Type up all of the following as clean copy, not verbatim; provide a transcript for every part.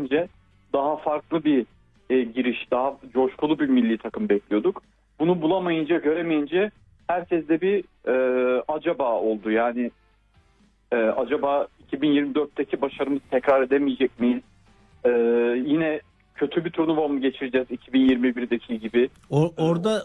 bence daha farklı bir giriş, daha coşkulu bir milli takım bekliyorduk. Bunu bulamayınca, göremeyince herkeste bir acaba oldu. Yani acaba 2024'teki başarımızı tekrar edemeyecek miyiz? Yine kötü bir turnuva mı geçireceğiz 2021'deki gibi? Orada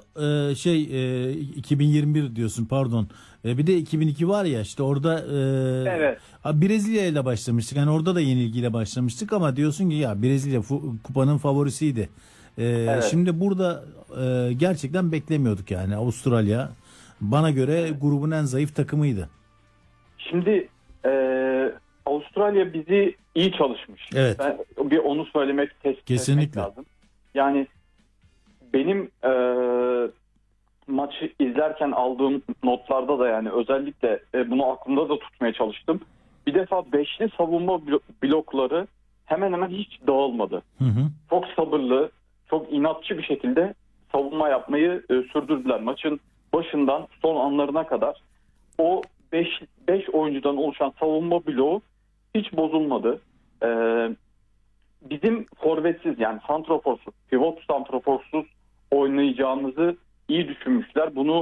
2021 diyorsun, pardon. Bir de 2002 var ya, işte orada Evet. Brezilya ile başlamıştık. Yani orada da yenilgiyle başlamıştık ama diyorsun ki ya Brezilya kupanın favorisiydi. Evet. Şimdi burada gerçekten beklemiyorduk yani. Avustralya bana göre grubun en zayıf takımıydı. Şimdi Avustralya bizi iyi çalışmış. Evet. Ben bir onu söylemek, tespit etmek Kesinlikle. lazım. Yani benim maçı izlerken aldığım notlarda da yani özellikle bunu aklımda da tutmaya çalıştım. Bir defa beşli savunma blokları hemen hemen hiç dağılmadı. Hı hı. Çok sabırlı, çok inatçı bir şekilde savunma yapmayı sürdürdüler. Maçın başından son anlarına kadar o 5 oyuncudan oluşan savunma bloğu hiç bozulmadı. Bizim forvetsiz, yani santraforsuz, pivot santraforsuz oynayacağımızı iyi düşünmüşler. Bunu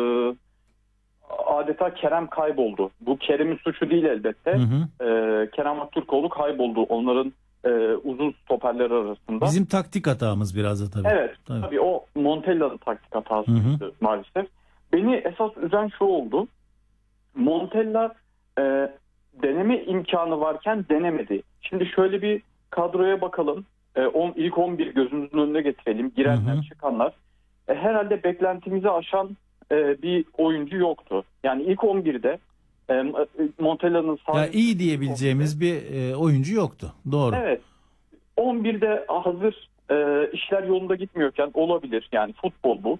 adeta Kerem kayboldu. Bu Kerem'in suçu değil elbette. Hı hı. Kerem Aktürkoğlu kayboldu onların uzun stoperler arasında. Bizim taktik hatamız biraz da tabii. Evet. Tabii o Montella'nın taktik hatasıydı maalesef. Beni esas üzen şu oldu. Montella deneme imkanı varken denemedi. Şimdi şöyle bir kadroya bakalım. İlk 11 gözümüzün önüne getirelim. Girenler, çıkanlar. Herhalde beklentimizi aşan bir oyuncu yoktu. Yani ilk 11'de Montella'nın Ya iyi diyebileceğimiz bir oyuncu yoktu. Doğru. Evet. 11'de hazır işler yolunda gitmiyorken olabilir. Yani futbol bu.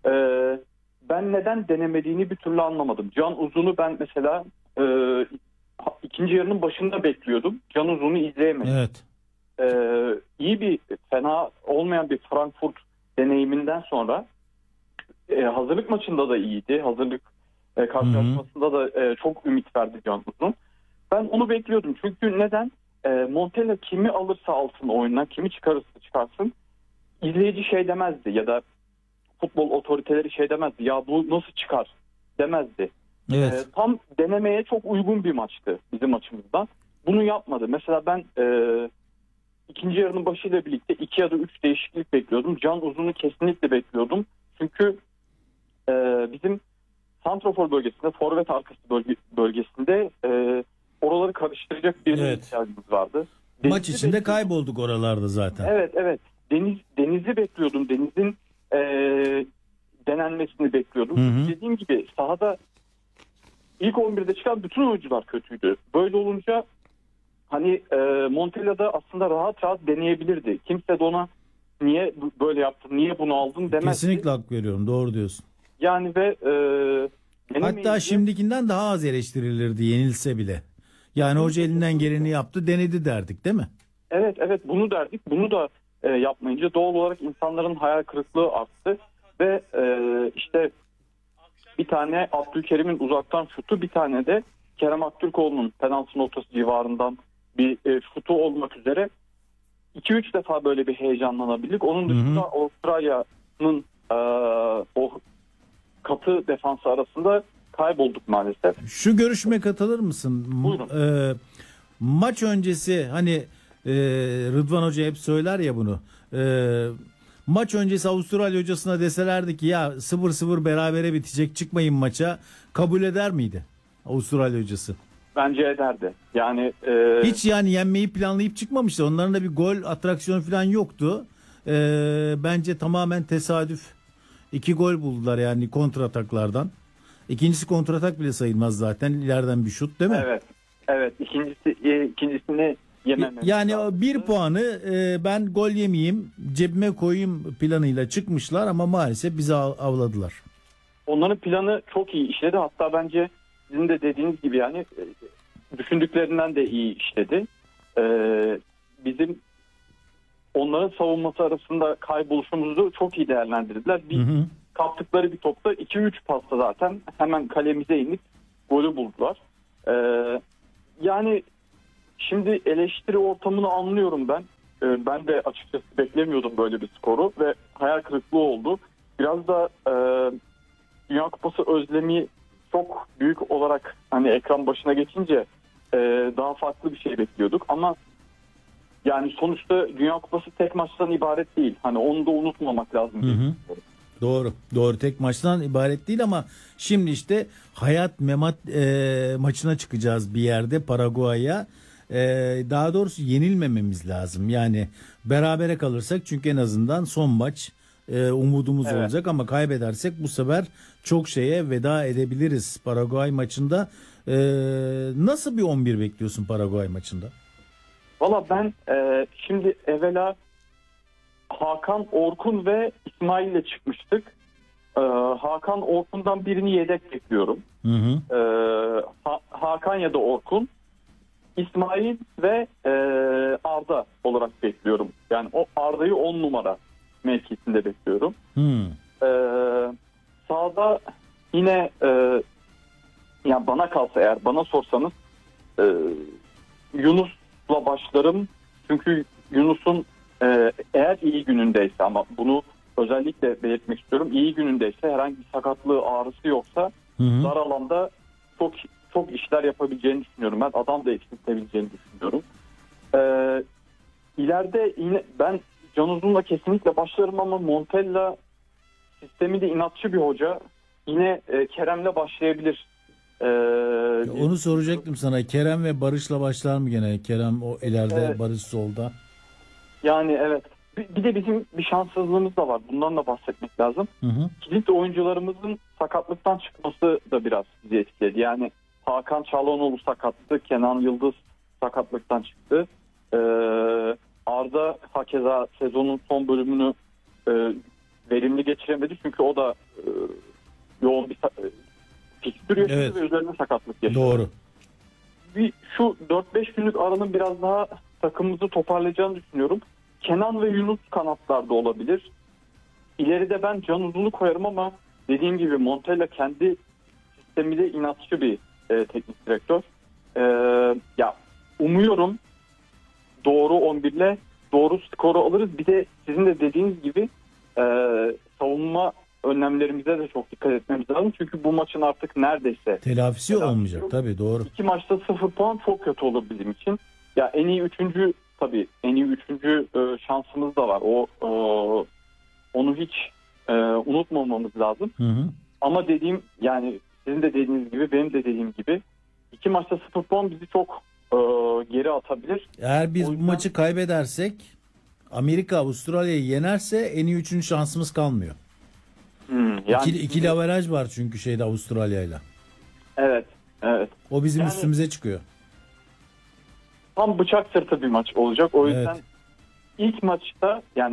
Ben neden denemediğini bir türlü anlamadım. Can Uzun'u ben mesela ikinci yarının başında bekliyordum. Can Uzun'u izleyemedim. Evet. İyi bir, fena olmayan bir Frankfurt deneyiminden sonra hazırlık maçında da iyiydi. Hazırlık karşılaşmasında da çok ümit verdi Can Uzun. Ben onu bekliyordum. Çünkü neden? Montella kimi alırsa alsın oyundan, kimi çıkarırsa çıkarsın, izleyici şey demezdi ya da futbol otoriteleri şey demezdi. Ya bu nasıl çıkar demezdi. Evet. Tam denemeye çok uygun bir maçtı bizim açımızdan. Bunu yapmadı. Mesela ben ikinci yarının başıyla birlikte 2 ya da 3 değişiklik bekliyordum. Can Uzun'u kesinlikle bekliyordum. Çünkü bizim santrafor bölgesinde, forvet arkası bölgesinde oraları karıştıracak birine ihtiyacımız vardı. Maç içinde kaybolduk oralarda zaten. Evet. Deniz'i bekliyordum. Deniz'in denenmesini bekliyordum. Dediğim gibi sahada ilk 11'de çıkan bütün oyuncular kötüydü. Böyle olunca hani Montella'da aslında rahat rahat deneyebilirdi. Kimse de ona niye böyle yaptın, niye bunu aldın demezdi. Kesinlikle hak veriyorum. Doğru diyorsun. Yani ve hatta şimdikinden daha az eleştirilirdi yenilse bile. Yani hoca elinden geleni yaptı, denedi derdik, değil mi? Evet bunu derdik. Bunu da yapmayınca doğal olarak insanların hayal kırıklığı arttı ve işte bir tane Abdülkerim'in uzaktan şutu, bir tane de Kerem Aktürkoğlu'nun penaltı noktası civarından bir şutu olmak üzere 2-3 defa böyle bir heyecanlanabildik. Onun dışında Avustralya'nın o katı defansı arasında kaybolduk maalesef. Şu görüşme katılır mısın? Buyurun. Maç öncesi hani Rıdvan Hoca hep söyler ya bunu. Maç öncesi Avustralya hocasına deselerdi ki ya 0-0 berabere bitecek, çıkmayın maça, kabul eder miydi Avustralya hocası? Bence ederdi. Yani hiç yani yenmeyi planlayıp çıkmamıştı. Onların da bir gol atraksiyonu falan yoktu. Bence tamamen tesadüf. 2 gol buldular yani kontrataklardan. İkincisi kontratak bile sayılmaz zaten. İleriden bir şut, değil mi? Evet. İkincisini yemememiz yani lazım. 1 puanı ben gol yemeyeyim, cebime koyayım planıyla çıkmışlar ama maalesef bizi avladılar. Onların planı çok iyi işledi. Hatta bence sizin de dediğiniz gibi yani düşündüklerinden de iyi işledi. Bizim onların savunması arasında kayboluşumuzu çok iyi değerlendirdiler. Kaptıkları bir topta 2-3 pasta zaten hemen kalemize inip golü buldular. Yani şimdi eleştiri ortamını anlıyorum ben. ben de açıkçası beklemiyordum böyle bir skoru ve hayal kırıklığı oldu. Biraz da Dünya Kupası özlemi çok büyük olarak hani ekran başına geçince daha farklı bir şey bekliyorduk ama yani sonuçta Dünya Kupası tek maçtan ibaret değil. Hani onu da unutmamak lazım. Doğru. Tek maçtan ibaret değil ama şimdi işte hayat memat maçına çıkacağız bir yerde, Paraguay'a. Daha doğrusu yenilmememiz lazım. Yani berabere kalırsak, çünkü en azından son maç umudumuz olacak, ama kaybedersek bu sefer çok şeye veda edebiliriz Paraguay maçında. Nasıl bir 11 bekliyorsun Paraguay maçında? Valla ben şimdi evvela Hakan, Orkun ve İsmail ile çıkmıştık. Hakan, Orkun'dan birini yedek bekliyorum. Hakan ya da Orkun, İsmail ve Arda olarak bekliyorum. Yani o Arda'yı 10 numara mevkisinde bekliyorum. Sağda yine yani bana kalsa, eğer bana sorsanız Yunus'la başlarım. Çünkü Yunus'un eğer iyi günündeyse, ama bunu özellikle belirtmek istiyorum, iyi günündeyse, herhangi bir sakatlığı, ağrısı yoksa dar alanda çok işler yapabileceğini düşünüyorum. Ben adam da eksiltebileceğini düşünüyorum. İleride yine ben Can Uzun'la kesinlikle başlarım ama Montella sistemi de inatçı bir hoca. Yine Kerem'le başlayabilir. Onu soracaktım sana. Kerem ve Barış'la başlar mı gene? Kerem o ileride, evet. Barış solda. Yani evet. Bir de bizim bir şanssızlığımız da var. Bundan da bahsetmek lazım. Kilit oyuncularımızın sakatlıktan çıkması da biraz bizi etkiledi. Yani Hakan Çalhanoğlu sakattı. Kenan Yıldız sakatlıktan çıktı. Arda hakeza sezonun son bölümünü verimli geçiremedi. Çünkü o da yoğun bir fikstür yaşadı, evet. Ve üzerine sakatlık yaşadı. Doğru. Şu 4-5 günlük aranın biraz daha takımımızı toparlayacağını düşünüyorum. Kenan ve Yunus kanatlarda olabilir. İleride ben Can Uzun'u koyarım ama dediğim gibi Montella kendi sistemiyle inatçı bir teknik direktör. Ya umuyorum doğru 11'le doğru skoru alırız. Bir de sizin de dediğiniz gibi savunma önlemlerimize de çok dikkat etmemiz lazım. Çünkü bu maçın artık neredeyse telafisi olmayacak. Tabii doğru. 2 maçta 0 puan çok kötü olur bizim için. Ya en iyi üçüncü şansımız da var. Onu hiç unutmamamız lazım. Ama yani sizin de dediğiniz gibi, benim de dediğim gibi 2 maçta 0 puan bizi çok geri atabilir. Eğer biz bu maçı kaybedersek, Amerika Avustralya'yı yenerse en iyi 3. şansımız kalmıyor. Yani ikili averaj var çünkü Avustralya'yla. Evet. O bizim üstümüze çıkıyor. Tam bıçak sırtı bir maç olacak. O yüzden ilk maçta, yani